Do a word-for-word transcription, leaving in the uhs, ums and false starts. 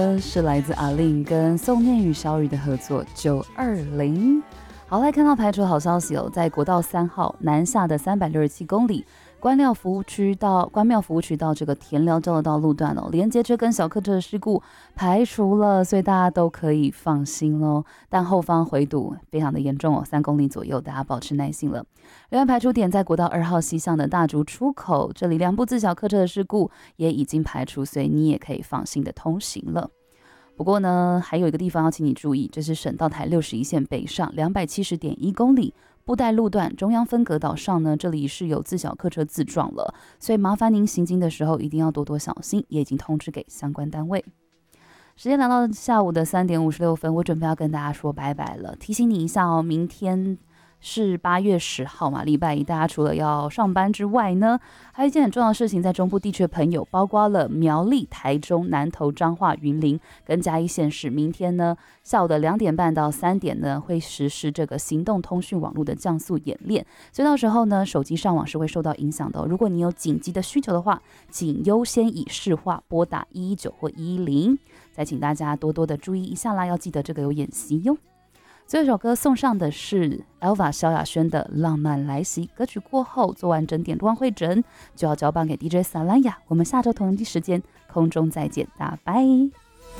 是来自阿令跟宋念宇小雨的合作九二零。好，来看到排除好消息哦，在国道三号南下的三百六十七公里关庙服务区到关庙服务区到这个田寮交流道路段哦，连接车跟小客车的事故排除了，所以大家都可以放心喽。但后方回堵非常的严重哦，三公里左右，大家保持耐心了。另外排除点在国道二号西向的大竹出口，这里两部自小客车的事故也已经排除，所以你也可以放心的通行了。不过呢，还有一个地方要请你注意，这是省道台六十一线北上两百七十点一公里布袋路段中央分隔岛上呢，这里是有自小客车自撞了，所以麻烦您行经的时候一定要多多小心，也已经通知给相关单位。时间来到下午的三点五十六分，我准备要跟大家说拜拜了。提醒你一下哦，明天是八月十号嘛，礼拜一，大家除了要上班之外呢，还有一件很重要的事情，在中部地区的朋友，包括了苗栗、台中、南投、彰化、云林跟嘉义县市，明天呢下午的两点半到三点呢，会实施这个行动通讯网络的降速演练，所以到时候呢，手机上网是会受到影响的哦。如果你有紧急的需求的话，请优先以市话拨打一一九或一一零，再请大家多多的注意一下啦，要记得这个有演习哟。最后一首歌送上的是 Elva 萧亚轩的《浪漫来袭》，歌曲过后做完整点录完会诊，就要交棒给 D J 萨兰雅。我们下周同一时间空中再见，大家拜。